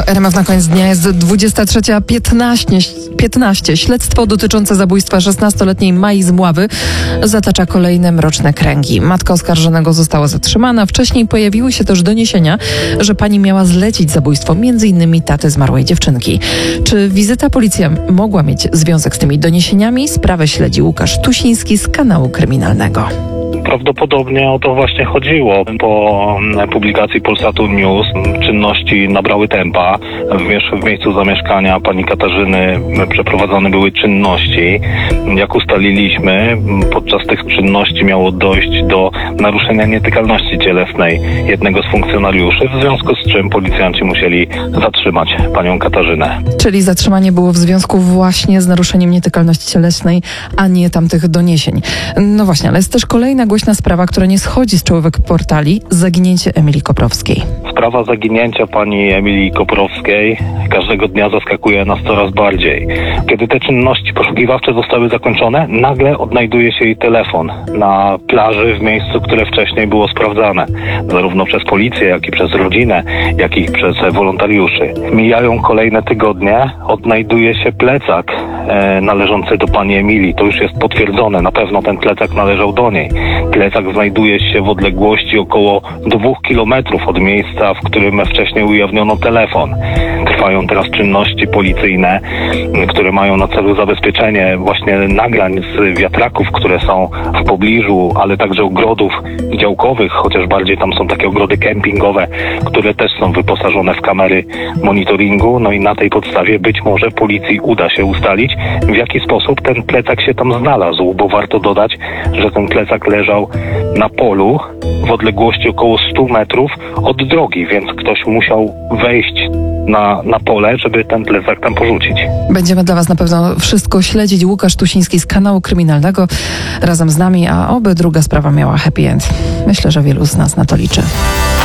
To RMF na koniec dnia jest 23:15. Śledztwo dotyczące zabójstwa 16-letniej Mai z Mławy zatacza kolejne mroczne kręgi. Matka oskarżonego została zatrzymana. Wcześniej pojawiły się też doniesienia, że pani miała zlecić zabójstwo m.in. taty zmarłej dziewczynki. Czy wizyta policji mogła mieć związek z tymi doniesieniami? Sprawę śledzi Łukasz Tusiński z kanału kryminalnego. Prawdopodobnie o to właśnie chodziło. Po publikacji Polsatu News czynności nabrały tempa. W miejscu zamieszkania pani Katarzyny przeprowadzane były czynności. Jak ustaliliśmy, podczas tych czynności miało dojść do naruszenia nietykalności cielesnej jednego z funkcjonariuszy, w związku z czym policjanci musieli zatrzymać panią Katarzynę. Czyli zatrzymanie było w związku właśnie z naruszeniem nietykalności cielesnej, a nie tamtych doniesień. No właśnie, ale jest też kolejna głośna sprawa, która nie schodzi z czołówek portali. Zaginięcie Emilii Koprowskiej. Sprawa zaginięcia pani Emilii Koprowskiej każdego dnia zaskakuje nas coraz bardziej. Kiedy te czynności poszukiwawcze zostały zakończone, nagle odnajduje się jej telefon na plaży w miejscu, które wcześniej było sprawdzane. Zarówno przez policję, jak i przez rodzinę, jak i przez wolontariuszy. Mijają kolejne tygodnie, odnajduje się plecak należący do pani Emilii. To już jest potwierdzone. Na pewno ten plecak należał do niej. Plecak znajduje się w odległości około 2 kilometrów od miejsca, w którym wcześniej ujawniono telefon. Trwają teraz czynności policyjne, które mają na celu zabezpieczenie właśnie nagrań z wiatraków, które są w pobliżu, ale także ogrodów działkowych, chociaż bardziej tam są takie ogrody kempingowe, które też są wyposażone w kamery monitoringu. No i na tej podstawie być może policji uda się ustalić, w jaki sposób ten plecak się tam znalazł, bo warto dodać, że ten plecak leżał na polu w odległości około 100 metrów od drogi, więc ktoś musiał wejść na pole, żeby ten plecak tam porzucić. Będziemy dla Was na pewno wszystko śledzić. Łukasz Tusiński z kanału kryminalnego razem z nami, a oby druga sprawa miała happy end. Myślę, że wielu z nas na to liczy.